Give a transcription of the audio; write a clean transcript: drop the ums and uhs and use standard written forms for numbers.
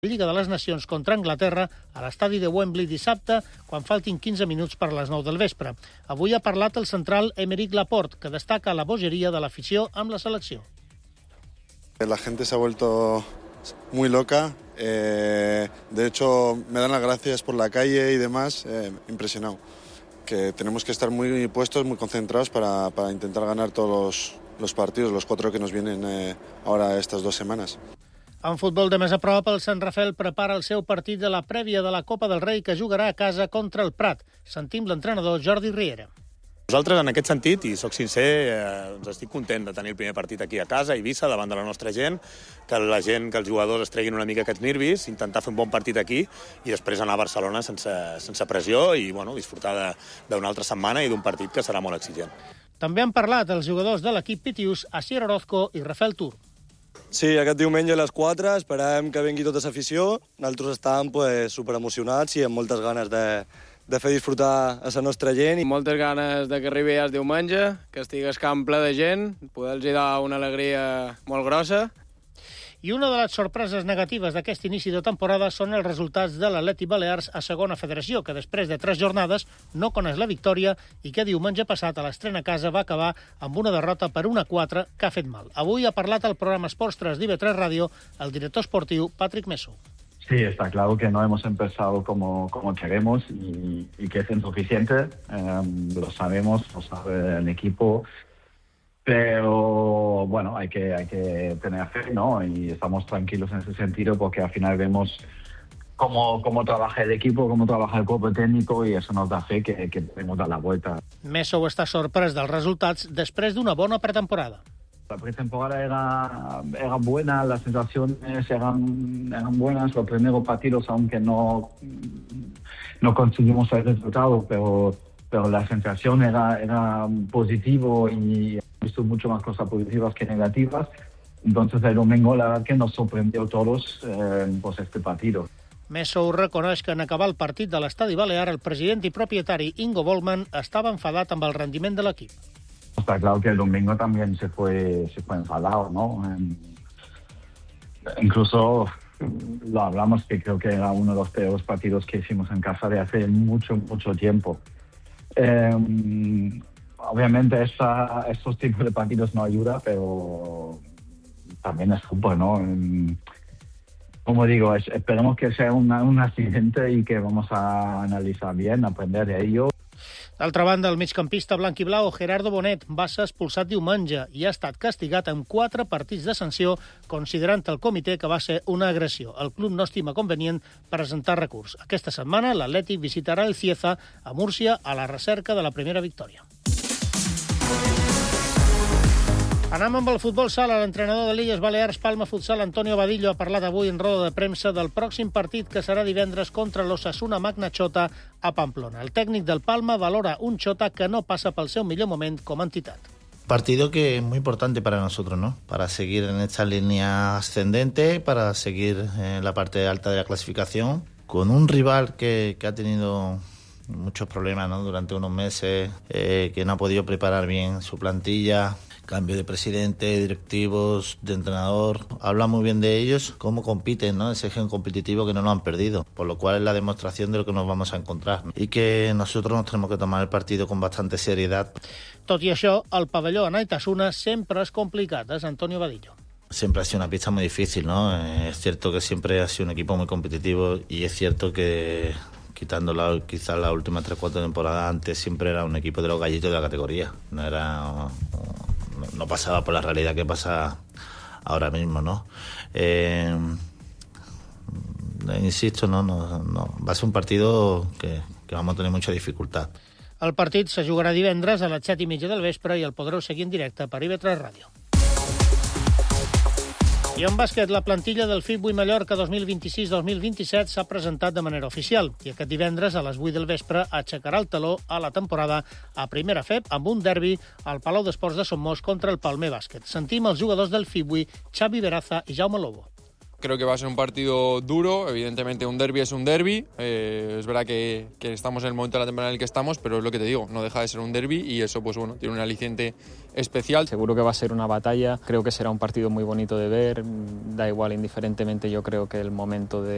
Lliga de les Nacions contra Anglaterra a l'estadi de Wembley dissabte, quan faltin 15 minuts per a les 9 del vespre. Avui ha parlat el central Aymeric Laporte, que destaca la bogeria de l'afició amb la selecció. La gente se ha vuelto muy loca. De hecho, me dan las gracias por la calle y demás. Impresionado. Que tenemos que estar muy puestos, muy concentrados para intentar ganar todos los partidos, los 4 que nos vienen ahora estas 2 semanas. En futbol de més a prop, el Sant Rafel prepara el seu partit de la prèvia de la Copa del Rei, que jugarà a casa contra el Prat. Sentim l'entrenador Jordi Riera. Nosaltres, en aquest sentit, i sóc sincer, estic content de tenir el primer partit aquí a casa, a Eivissa, davant de la nostra gent, que els jugadors es treguin una mica aquests nervis, intentar fer un bon partit aquí i després anar a Barcelona sense pressió i disfrutar d'una altra setmana i d'un partit que serà molt exigent. També han parlat els jugadors de l'equip Pitius, Asier Orozco i Rafael Tur. Sí, aquest diumenge a les 4 esperem que vengui tota l'afició. Nosaltres estem superemocionats i amb moltes ganes de fer disfrutar a la nostra gent. I moltes ganes de que arribi el diumenge, que estigués camp ple de gent, poder-los dar una alegria molt grossa. I una de les sorpreses negatives d'aquest inici de temporada són els resultats de l'Atlètic Balears a segona federació, que després de 3 jornades no coneix la victòria i que diumenge passat a l'estrena a casa va acabar amb una derrota per 1-4 que ha fet mal. Avui ha parlat al programa Esports 3 d'IV3 Radio el director esportiu Patrick Meso. Sí, está claro que no hemos empezado como queremos y que es insuficiente. Lo sabemos, lo sabe el equipo. Pero bueno, hay que tener fe, ¿no? Y estamos tranquilos en ese sentido porque al final vemos cómo trabaja el equipo, cómo trabaja el cuerpo técnico y eso nos da fe que podemos dar la vuelta. Meso està sorprès dels resultats després d'una bona pretemporada. La pretemporada era buena, las sensaciones eran buenas, los primeros partidos, aunque no conseguimos el resultado, pero la sensación era positivo y he visto mucho más cosas positivas que negativas. Entonces el domingo la verdad que nos sorprendió a todos este partido. Meso reconeix que en acabar el partit de l'Estadi Balear el president i propietari Ingo Bollmann estava enfadat amb el rendiment de l'equip. Está claro que el domingo también se fue enfadado, ¿no? Incluso lo hablamos, que creo que era uno de los peores partidos que hicimos en casa de hace mucho tiempo. Obviamente estos tipos de partidos no ayudan, pero también es fútbol, ¿no? Como digo, esperemos que sea un accidente y que vamos a analizar bien, aprender de ello. D'altra banda, el migcampista blanc-i-blau Gerardo Bonet va ser expulsat diumenge i ha estat castigat amb 4 partits de sanció, considerant el comitè que va ser una agressió. El club no estima convenient presentar recurs. Aquesta setmana l'Atlètic visitarà el Cieza a Múrcia a la recerca de la primera victòria. Anem amb el futbol sala. L'entrenador de l'Illes Balears Palma Futsal, Antonio Badillo, ha parlat avui en roda de premsa del pròxim partit que serà divendres contra l'Osasuna Magna Chota a Pamplona. El tècnic del Palma valora un Chota que no passa pel seu millor moment com a entitat. Partido que es muy importante para nosotros, ¿no? Para seguir en esta línea ascendente, para seguir en la parte alta de la clasificación, con un rival que ha tenido muchos problemas, ¿no? Durante unos meses, que no ha podido preparar bien su plantilla. Cambio de presidente, directivos, de entrenador. Habla muy bien de ellos, cómo compiten, ¿no? Ese gen competitivo que no lo han perdido, por lo cual es la demostración de lo que nos vamos a encontrar, ¿no? Y que nosotros nos tenemos que tomar el partido con bastante seriedad. Tot i això, el pavelló a Naitasuna sempre és complicat, és Antonio Badillo. Siempre ha sido una pista muy difícil, ¿no? Es cierto que siempre ha sido un equipo muy competitivo y es cierto que, quitando quizás las últimas 3-4 temporadas, antes siempre era un equipo de los gallitos de la categoría. No pasaba por la realidad que pasa ahora mismo, ¿no? Insisto, no, va a ser un partido que vamos a tener mucha dificultad. El partit se jugarà divendres a les 7:30 del vespre i el podreu seguir en directe per IV3 Ràdio. I en bàsquet, la plantilla del FIBUI Mallorca 2026-2027 s'ha presentat de manera oficial i aquest divendres a les 8 del vespre aixecarà el taló a la temporada a primera FEB amb un derbi al Palau d'Esports de Somos contra el Palmer Bàsquet. Sentim els jugadors del FIBUI, Xavi Beraza i Jaume Lobo. Creo que va a ser un partido duro, evidentemente un derbi es un derbi, es verdad que estamos en el momento de la temporada en el que estamos, pero es lo que te digo, no deja de ser un derbi y eso pues bueno, tiene un aliciente especial. Seguro que va a ser una batalla, creo que será un partido muy bonito de ver, da igual indiferentemente, yo creo que el momento de